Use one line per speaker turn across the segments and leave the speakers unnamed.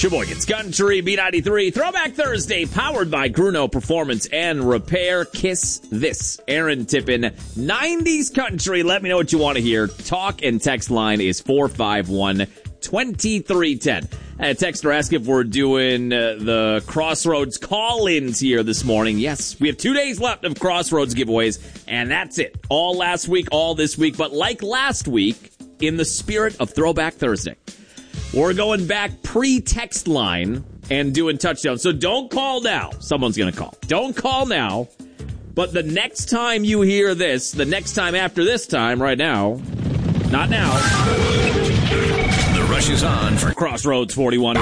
Sheboygan's Country, B93, Throwback Thursday, powered by Gruno Performance and Repair. Kiss this. Aaron Tippin, 90s Country. Let me know what you want to hear. Talk and text line is 451-2310. A texter asked if we're doing the Crossroads call-ins here this morning. Yes, we have 2 days left of Crossroads giveaways, and that's it. All last week, all this week. But like last week, in the spirit of Throwback Thursday, we're going back pre-text line and doing touchdowns. So don't call now. Someone's going to call. Don't call now. But the next time you hear this, the next time after this time, right now, not now.
The rush is on for
Crossroads 41.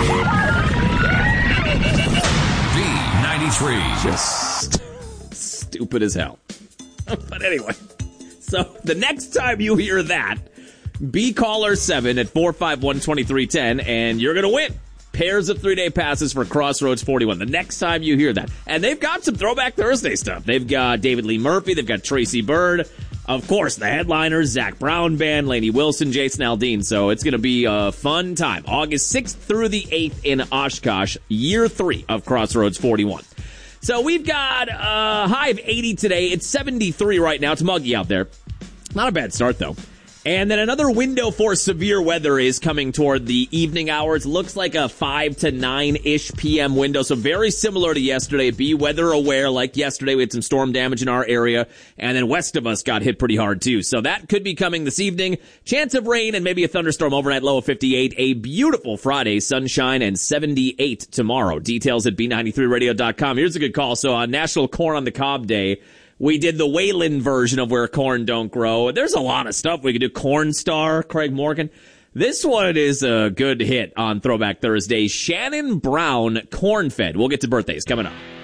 B93.
Just stupid as hell. But anyway, so the next time you hear that, be caller 7 at 451-2310, and you're going to win pairs of 3-day passes for Crossroads 41. The next time you hear that. And they've got some Throwback Thursday stuff. They've got David Lee Murphy. They've got Tracy Byrd. Of course, the headliners, Zach Brown Band, Lainey Wilson, Jason Aldean. So it's going to be a fun time. August 6th through the 8th in Oshkosh, year 3 of Crossroads 41. So we've got a high of 80 today. It's 73 right now. It's muggy out there. Not a bad start, though. And then another window for severe weather is coming toward the evening hours. Looks like a 5 to 9-ish p.m. window, so very similar to yesterday. Be weather aware. Like yesterday, we had some storm damage in our area, and then west of us got hit pretty hard, too. So that could be coming this evening. Chance of rain and maybe a thunderstorm overnight, low of 58. A beautiful Friday, sunshine, and 78 tomorrow. Details at B93radio.com. Here's a good call. So on National Corn on the Cob Day, we did the Wayland version of Where Corn Don't Grow. There's a lot of stuff we could do. Corn Star, Craig Morgan. This one is a good hit on Throwback Thursday. Shannon Brown, Corn Fed. We'll get to birthdays coming up.